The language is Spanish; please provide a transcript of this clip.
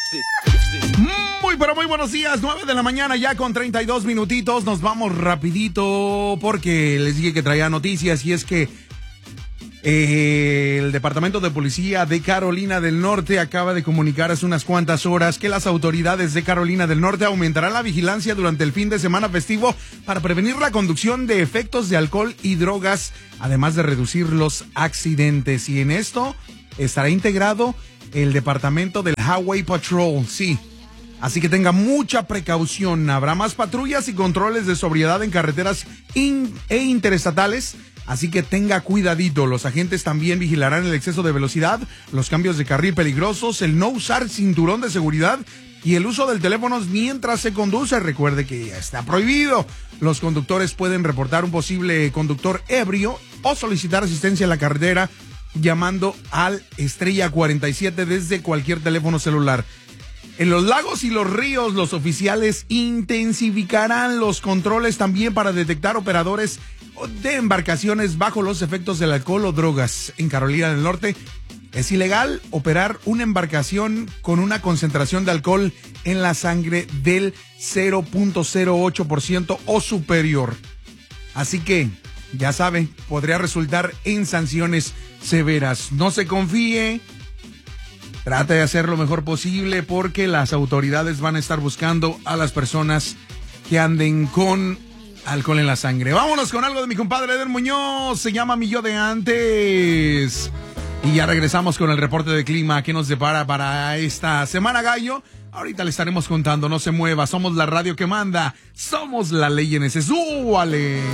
Muy, pero muy buenos días, 9 de la mañana ya con 32 minutitos. Nos vamos rapidito porque les dije que traía noticias y es que el Departamento de Policía de Carolina del Norte acaba de comunicar hace unas cuantas horas que las autoridades de Carolina del Norte aumentarán la vigilancia durante el fin de semana festivo para prevenir la conducción de efectos de alcohol y drogas, además de reducir los accidentes. Y en esto estará integrado el Departamento del Highway Patrol, sí. Así que tenga mucha precaución. Habrá más patrullas y controles de sobriedad en carreteras e interestatales. Así que tenga cuidadito. Los agentes también vigilarán el exceso de velocidad, los cambios de carril peligrosos, el no usar cinturón de seguridad y el uso del teléfono mientras se conduce. Recuerde que ya está prohibido. Los conductores pueden reportar un posible conductor ebrio o solicitar asistencia en la carretera llamando al Estrella 47 desde cualquier teléfono celular. En los lagos y los ríos, los oficiales intensificarán los controles también para detectar operadores de embarcaciones bajo los efectos del alcohol o drogas. En Carolina del Norte es ilegal operar una embarcación con una concentración de alcohol en la sangre del 0.08% o superior. Así que, ya sabe, podría resultar en sanciones severas. No se confíe. Trate de hacer lo mejor posible porque las autoridades van a estar buscando a las personas que anden con alcohol en la sangre. Vámonos con algo de mi compadre Eder Muñoz. Se llama Mi Yo de Antes. Y ya regresamos con el reporte de clima que nos depara para esta semana, gallo. Ahorita le estaremos contando. No se mueva. Somos la radio que manda. Somos la ley en ese. ¡Súbale!